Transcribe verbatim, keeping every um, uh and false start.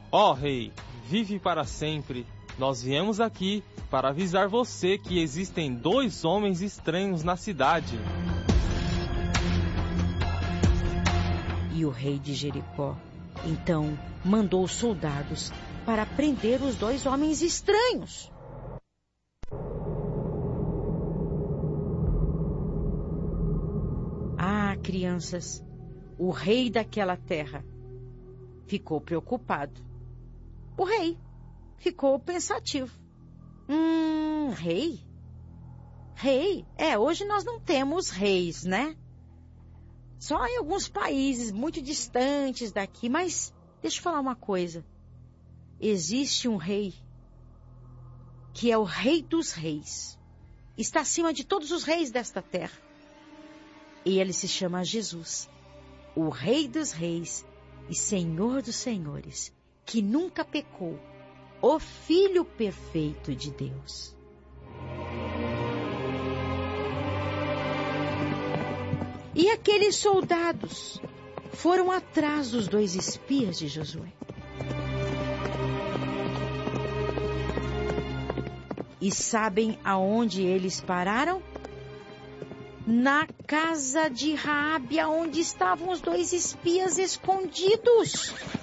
Ó rei, vive para sempre. Nós viemos aqui para avisar você que existem dois homens estranhos na cidade. E o rei de Jericó, então, mandou os soldados para prender os dois homens estranhos. Ah, crianças, o rei daquela terra ficou preocupado. O rei ficou pensativo. Hum, rei? Rei? É, hoje nós não temos reis, né? Só em alguns países muito distantes daqui, mas deixa eu falar uma coisa. Existe um rei que é o rei dos reis. Está acima de todos os reis desta terra. E ele se chama Jesus, o rei dos reis e senhor dos senhores, que nunca pecou, o Filho perfeito de Deus. E aqueles soldados foram atrás dos dois espias de Josué. E sabem aonde eles pararam? Na casa de Raabe, onde estavam os dois espias escondidos.